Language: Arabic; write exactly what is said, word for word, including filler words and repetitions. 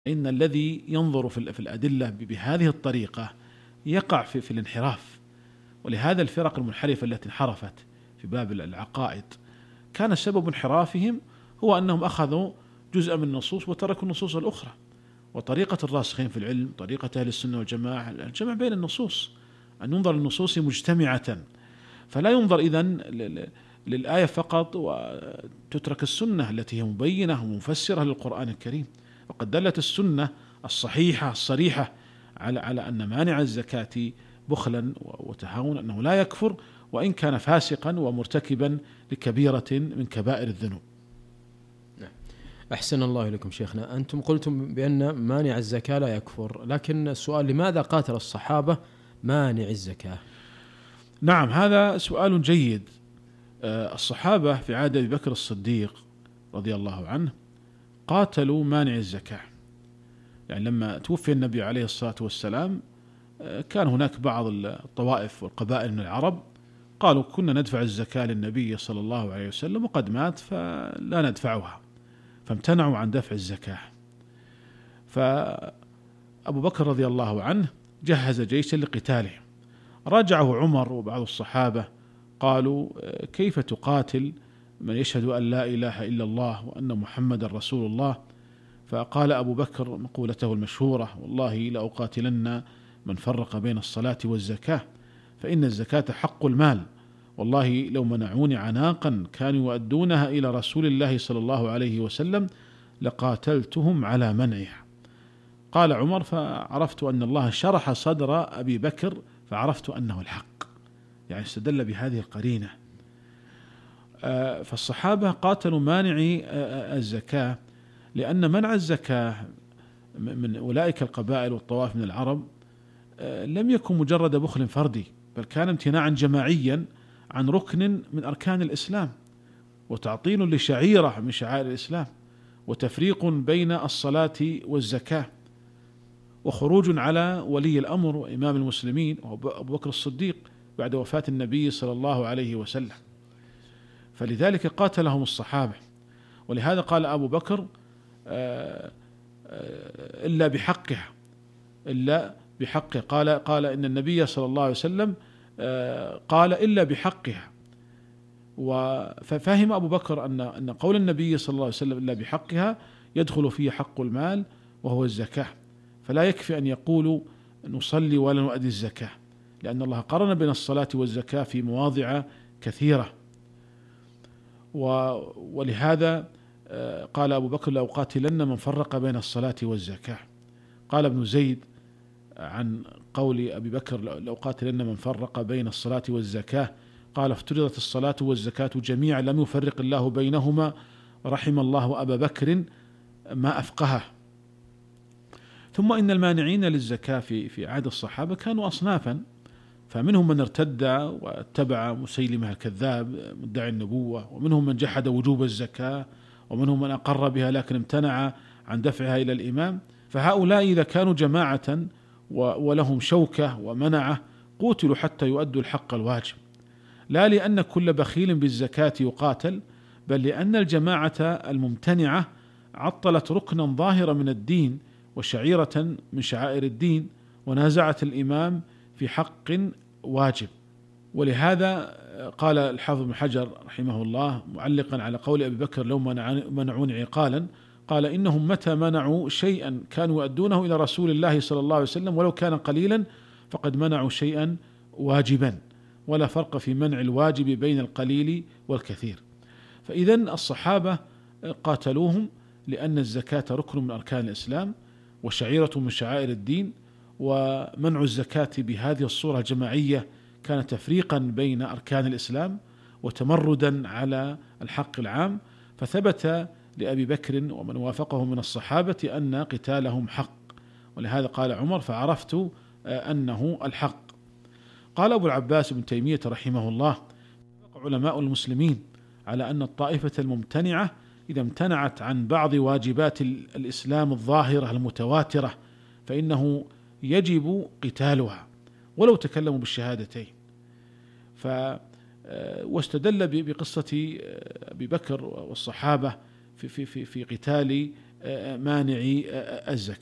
إن الذي ينظر في الأدلة بهذه الطريقة يقع في, في الانحراف. ولهذا الفرق المنحرفة التي انحرفت في باب العقائد كان سبب انحرافهم هو أنهم أخذوا جزءا من النصوص وتركوا النصوص الأخرى. وطريقة الراسخين في العلم، طريقة أهل السنة والجماعة، الجمع بين النصوص، أن ينظر النصوص مجتمعة، فلا ينظر إذن للآية فقط وتترك السنة التي هي مبينة ومفسرة للقرآن الكريم. وقد دلت السنة الصحيحة الصريحة على على أن مانع الزكاة بخلا وتهاون أنه لا يكفر وإن كان فاسقا ومرتكبا لكبيرة من كبائر الذنوب. أحسن الله إليكم شيخنا، أنتم قلتم بأن مانع الزكاة لا يكفر، لكن السؤال لماذا قاتل الصحابة مانع الزكاة؟ نعم، هذا سؤال جيد. الصحابة في عهد أبي بكر الصديق رضي الله عنه قاتلوا مانع الزكاة. يعني لما توفي النبي عليه الصلاة والسلام كان هناك بعض الطوائف والقبائل من العرب قالوا كنا ندفع الزكاة للنبي صلى الله عليه وسلم وقد مات فلا ندفعها، فامتنعوا عن دفع الزكاة. فأبو بكر رضي الله عنه جهز جيشا لقتاله، راجعه عمر وبعض الصحابة قالوا كيف تقاتل من يشهد أن لا إله إلا الله وأن محمد رسول الله؟ فقال أبو بكر مقولته المشهورة: والله لأقاتلن من فرق بين الصلاة والزكاة، فإن الزكاة حق المال، والله لو منعوني عناقا كانوا يؤدونها إلى رسول الله صلى الله عليه وسلم لقاتلتهم على منعها. قال عمر: فعرفت أن الله شرح صدر أبي بكر فعرفت أنه الحق. يعني استدل بهذه القرينة. فالصحابة قاتلوا مانعي الزكاة لأن منع الزكاة من أولئك القبائل والطوائف من العرب لم يكن مجرد بخل فردي، بل كان امتناعا جماعيا عن ركن من أركان الإسلام، وتعطيل لشعيرة من شعائر الإسلام، وتفريق بين الصلاة والزكاة، وخروج على ولي الأمر وإمام المسلمين أبو بكر الصديق بعد وفاة النبي صلى الله عليه وسلم. فلذلك قاتلهم الصحابة. ولهذا قال أبو بكر: إلا بحقها، إلا بحقه. قال قال إن النبي صلى الله عليه وسلم قال إلا بحقها. ففهم أبو بكر أن أن قول النبي صلى الله عليه وسلم إلا بحقها يدخل فيه حق المال وهو الزكاة، فلا يكفي أن يقولوا نصلي ولا نؤدي الزكاة، لأن الله قرن بين الصلاة والزكاة في مواضع كثيرة. ولهذا قال أبو بكر: لأقاتلن من فرق بين الصلاة والزكاة. قال ابن زيد عن قول أبي بكر: لأقاتلن من فرق بين الصلاة والزكاة، قال: افترضت الصلاة والزكاة جميعا لم يفرق الله بينهما، رحم الله أبا بكر ما أفقهه. ثم إن المانعين للزكاة في في عهد الصحابة كانوا أصنافا، فمنهم من ارتد واتبع مسيلمة الكذاب مدعي النبوة، ومنهم من جحد وجوب الزكاة، ومنهم من أقر بها لكن امتنع عن دفعها إلى الإمام. فهؤلاء إذا كانوا جماعة ولهم شوكة ومنعة قوتلوا حتى يؤدوا الحق الواجب، لا لأن كل بخيل بالزكاة يقاتل، بل لأن الجماعة الممتنعة عطلت ركنا ظاهرا من الدين وشعيرة من شعائر الدين، ونازعت الإمام في حق واجب. ولهذا قال الحافظ بن حجر رحمه الله معلقا على قول أبي بكر: لو منعون عقالا، قال: إنهم متى منعوا شيئا كانوا يؤدونه إلى رسول الله صلى الله عليه وسلم ولو كان قليلا فقد منعوا شيئا واجبا، ولا فرق في منع الواجب بين القليل والكثير. فإذن الصحابة قاتلوهم لأن الزكاة ركن من أركان الإسلام وشعيرة من شعائر الدين، ومنع الزكاة بهذه الصورة الجماعية كان تفريقا بين أركان الإسلام وتمردا على الحق العام. فثبت لأبي بكر ومن وافقه من الصحابة أن قتالهم حق، ولهذا قال عمر: فعرفت أنه الحق. قال أبو العباس ابن تيمية رحمه الله: علماء المسلمين على أن الطائفة الممتنعة إذا امتنعت عن بعض واجبات الإسلام الظاهرة المتواترة فإنه يجب قتالها ولو تكلموا بالشهادتين. ف واستدل بقصة أبي بكر والصحابة في في في في قتال مانعي الزكاة.